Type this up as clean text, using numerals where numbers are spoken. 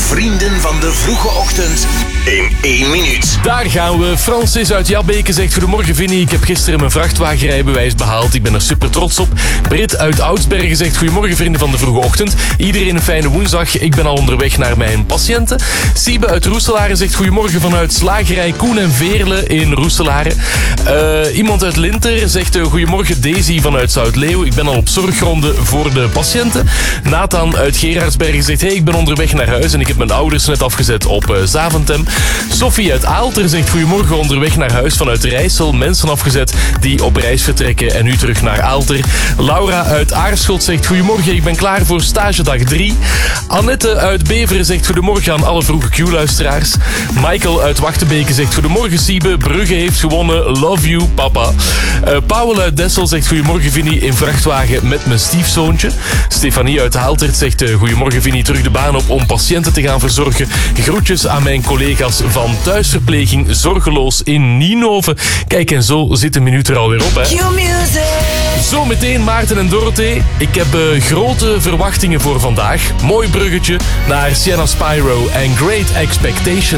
vrienden van de vroege ochtend in 1 minuut. Daar gaan we. Francis uit Jabbeke zegt: goedemorgen Vinnie, ik heb gisteren mijn vrachtwagenrijbewijs behaald. Ik ben er super trots op. Brit uit Oudsbergen zegt: goedemorgen vrienden van de vroege ochtend. Iedereen een fijne woensdag. Ik ben al onderweg naar mijn patiënten. Siebe uit Roeselare zegt: goedemorgen vanuit Slagerij Koen en Veerle in Roeselare. Iemand uit Linter zegt: goedemorgen Daisy vanuit Zoutleeuw. Ik ben al op zorgronde voor de patiënten. Nathan uit Gerardsbergen zegt: hey, ik ben onderweg naar huis en ik heb mijn ouders net afgezet op Zaventem. Sophie uit Aalter zegt: goedemorgen, onderweg naar huis vanuit Rijssel. Mensen afgezet die op reis vertrekken en nu terug naar Aalter. Laura uit Aarschot zegt: goedemorgen, ik ben klaar voor stagedag 3. Annette uit Beveren zegt: goedemorgen aan alle vroege Q-luisteraars. Michael uit Wachtenbeke zegt: goedemorgen Siebe, Brugge heeft gewonnen, love you papa. Paul uit Dessel zegt: goedemorgen Vinnie, in vrachtwagen met mijn stiefzoontje. Stefanie uit Haaltert zegt: goedemorgen Vinnie, terug de baan op om patiënten te gaan verzorgen. Groetjes aan mijn collega's van thuisverpleging Zorgeloos in Nienhoven. Kijk, en zo zit de minuut er alweer op, hè. Q-music. Zometeen Maarten en Dorothee. Ik heb grote verwachtingen voor vandaag. Mooi bruggetje naar Sienna Spyro en Great Expectations.